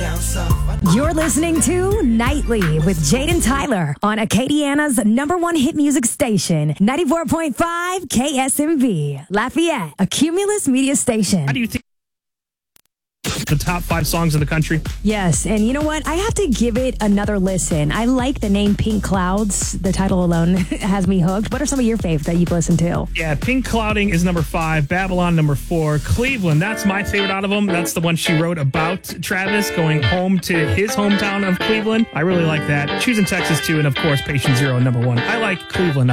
You're listening to Nightly with Jaden Tyler on Acadiana's #1 hit music station, 94.5 KSMV, Lafayette, a Cumulus media station. How do you think the top 5 songs in the country? Yes, and you know what? I have to give it another listen. I like the name Pink Clouds. The title alone has me hooked. What are some of your favorites that you've listened to? Yeah, Pink Clouding is number 5, Babylon number 4, Cleveland, that's my favorite out of them. That's the one she wrote about Travis going home to his hometown of Cleveland. I really like that. Choosing Texas too, and of course Patient Zero number 1. I like Cleveland.